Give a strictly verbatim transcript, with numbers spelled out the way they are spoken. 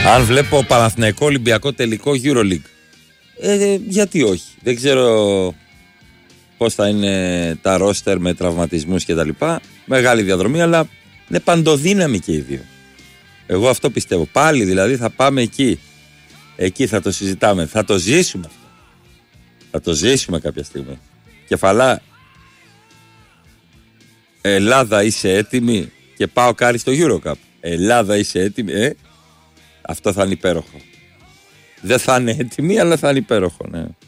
Αν βλέπω Παναθηναϊκό Ολυμπιακό τελικό EuroLeague, ε, γιατί όχι. Δεν ξέρω πώς θα είναι τα ρόστερ με τραυματισμούς και τα λοιπά. Μεγάλη διαδρομή, αλλά είναι παντοδύναμοι και οι δύο. Εγώ αυτό πιστεύω. Πάλι δηλαδή θα πάμε εκεί. Εκεί θα το συζητάμε. Θα το ζήσουμε αυτό. Θα το ζήσουμε κάποια στιγμή. Κεφαλά, Ελλάδα είσαι έτοιμη και πάω κάρι στο EuroCup. Ελλάδα είσαι έτοιμη, ε. Αυτό θα είναι υπέροχο. Δεν θα είναι έτοιμη, αλλά θα είναι υπέροχο, ναι.